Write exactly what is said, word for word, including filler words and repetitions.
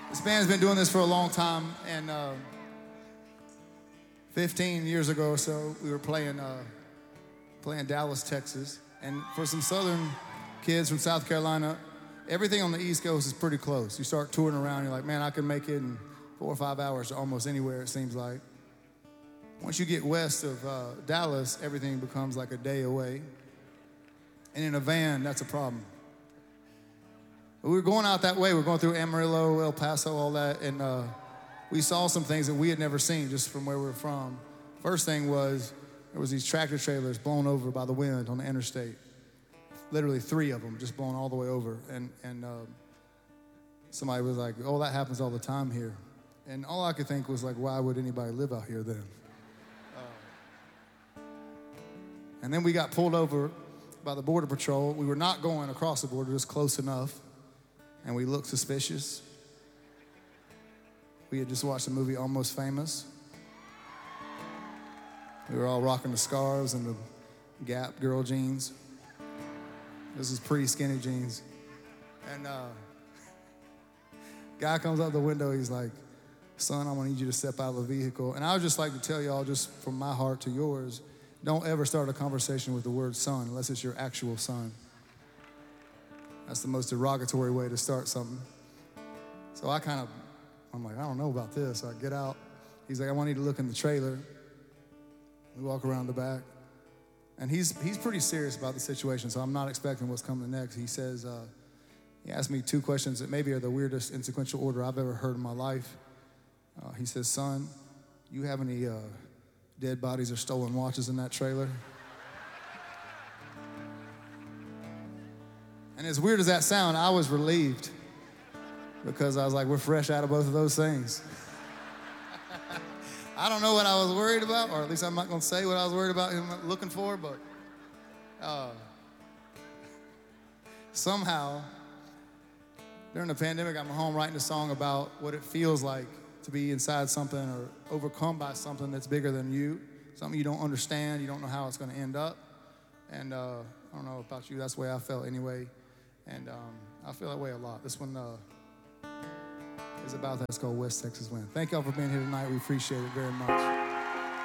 This band's been doing this for a long time, and uh, fifteen years ago or so, we were playing uh, playing Dallas, Texas, and for some Southern kids from South Carolina, everything on the East Coast is pretty close. You start touring around, you're like, man, I can make it in four or five hours to almost anywhere, it seems like. Once you get west of uh, Dallas, everything becomes like a day away. And in a van, that's a problem. But we were going out that way. We were going through Amarillo, El Paso, all that, and uh, we saw some things that we had never seen just from where we were from. First thing was, there was these tractor trailers blown over by the wind on the interstate. Literally three of them just blown all the way over. And, and uh, somebody was like, oh, that happens all the time here. And all I could think was like, why would anybody live out here then? Uh, and then we got pulled over by the Border Patrol. We were not going across the border, just close enough. And we looked suspicious. We had just watched the movie Almost Famous. We were all rocking the scarves and the Gap girl jeans. This is pretty skinny jeans. And uh, guy comes out the window, he's like, son, I'm gonna need you to step out of the vehicle. And I would just like to tell y'all, just from my heart to yours, don't ever start a conversation with the word son unless it's your actual son. That's the most derogatory way to start something. So I kind of, I'm like, I don't know about this. So I get out. He's like, I want you to look in the trailer. We walk around the back. And he's he's pretty serious about the situation, so I'm not expecting what's coming next. He says, uh, he asked me two questions that maybe are the weirdest in sequential order I've ever heard in my life. Uh, he says, son, you have any uh, dead bodies or stolen watches in that trailer? And as weird as that sound, I was relieved because I was like, we're fresh out of both of those things. I don't know what I was worried about, or at least I'm not going to say what I was worried about him looking for, but uh, somehow, during the pandemic, I'm home writing a song about what it feels like to be inside something or overcome by something that's bigger than you, something you don't understand, you don't know how it's going to end up. And uh, I don't know about you, that's the way I felt anyway. And um, I feel that way a lot. This one uh, is about that. It's called West Texas Wind. Thank y'all for being here tonight. We appreciate it very much.